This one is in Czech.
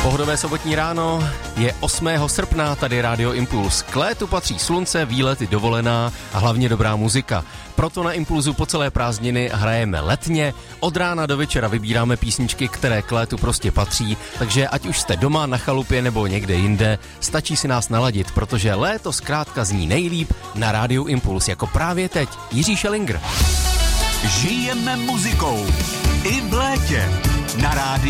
Pohodové sobotní ráno je 8. srpna, tady Radio Impuls. K létu patří slunce, výlety, dovolená a hlavně dobrá muzika. Proto na Impulzu po celé prázdniny hrajeme letně, od rána do večera vybíráme písničky, které k létu prostě patří, takže ať už jste doma, na chalupě nebo někde jinde, stačí si nás naladit, protože léto zkrátka zní nejlíp na Rádiu Impuls, jako právě teď Jiří Schellinger. Žijeme muzikou i v létě na Rádiu